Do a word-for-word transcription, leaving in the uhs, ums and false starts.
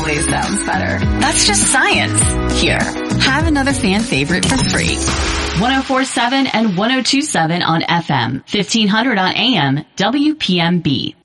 always sounds better. That's just science. Here, have another fan favorite for free. one oh four point seven and one oh two point seven on F M, fifteen hundred on A M, W P M B.